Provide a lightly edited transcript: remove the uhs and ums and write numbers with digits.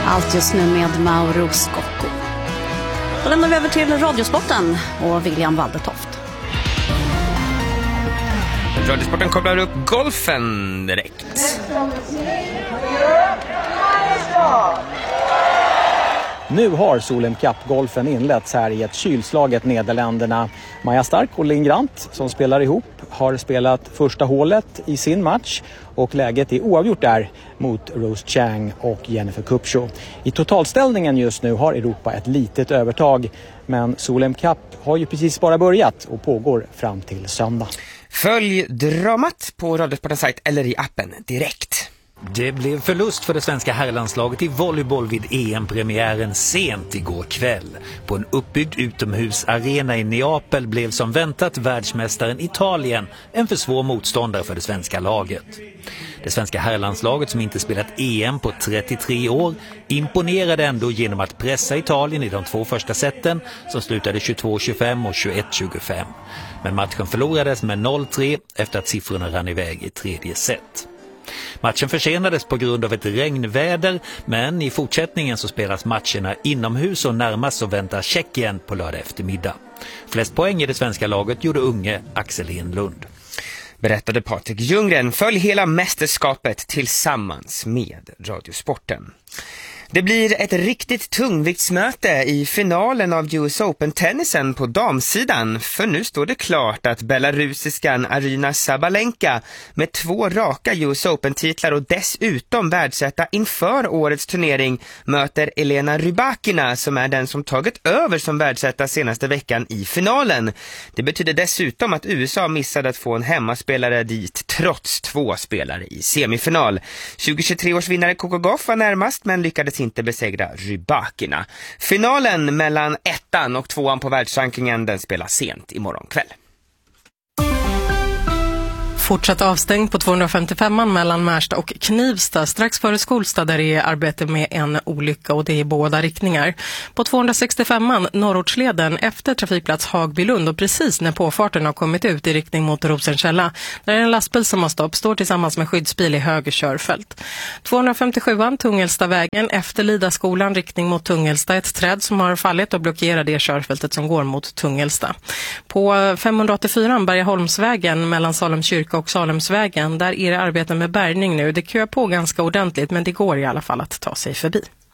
Allt just nu med Mauro Scocco. Då lämnar vi över till Radiosporten och William Waldetoft. Radiosporten kopplar upp golfen direkt. Nu har Solheim Cup-golfen inletts här i ett kylslaget Nederländerna. Maja Stark och Linn Grant som spelar ihop har spelat första hålet i sin match och läget är oavgjort där mot Rose Chang och Jennifer Kupcho. I totalställningen just nu har Europa ett litet övertag, men Solheim Cup har ju precis bara börjat och pågår fram till söndag. Följ dramat på Radiosportens sajt eller i appen direkt. Det blev förlust för det svenska herrlandslaget i volleyboll vid EM-premiären sent igår kväll. På en uppbyggd utomhusarena i Neapel blev som väntat världsmästaren Italien en för svår motståndare för det svenska laget. Det svenska herrlandslaget, som inte spelat EM på 33 år, imponerade ändå genom att pressa Italien i de 2 första seten som slutade 22-25 och 21-25. Men matchen förlorades med 0-3 efter att siffrorna rann iväg i tredje set. Matchen försenades på grund av ett regnväder, men i fortsättningen så spelas matcherna inomhus och närmast så väntar Tjeckien på lördag eftermiddag. Flest poäng i det svenska laget gjorde unge Axel Enlund. Berättade Patrik Ljunggren. Följ hela mästerskapet tillsammans med Radiosporten. Det blir ett riktigt tungviktsmöte i finalen av US Open-tennisen på damsidan, för nu står det klart att belarusiskan Aryna Sabalenka med 2 raka US Open-titlar och dessutom världsetta inför årets turnering möter Elena Rybakina, som är den som tagit över som världsetta senaste veckan i finalen. Det betyder dessutom att USA missade att få en hemmaspelare dit trots 2 spelare i semifinal. 2023 års vinnare Coco Gauff var närmast, men lyckades inte besegra Rybakina. Finalen mellan 1:an och 2:an på världsrankingen, den spelas sent imorgon kväll. Fortsatt avstängd på 255an mellan Märsta och Knivsta strax före Skolstad, där det är arbete med en olycka och det är i båda riktningar. På 265an Norrortsleden efter trafikplats Hagbylund och precis när påfarten har kommit ut i riktning mot Rosenkälla, där är en lastbil som har stopp, står tillsammans med skyddsbil i höger körfält. 257an Tungelstavägen efter Lidaskolan riktning mot Tungelsta, ett träd som har fallit och blockerar det körfältet som går mot Tungelsta. På 584an Bergaholmsvägen mellan Salem kyrka och Salemsvägen, där är det arbete med bärgning nu. Det köar på ganska ordentligt, men det går i alla fall att ta sig förbi.